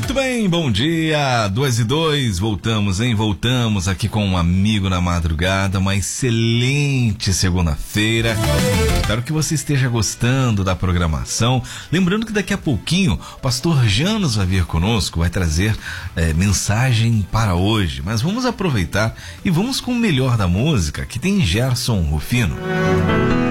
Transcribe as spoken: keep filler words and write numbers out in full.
Muito bem, bom dia, duas e dois, voltamos, hein? Voltamos aqui com um amigo na madrugada, uma excelente segunda-feira. Espero que você esteja gostando da programação. Lembrando que daqui a pouquinho o pastor Janos vai vir conosco, vai trazer é, mensagem para hoje. Mas vamos aproveitar e vamos com o melhor da música, que tem Gerson Rufino.